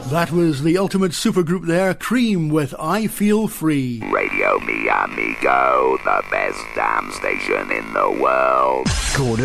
That was the ultimate supergroup there, Cream with I Feel Free. Radio Mi Amigo, the best damn station in the world. Gordon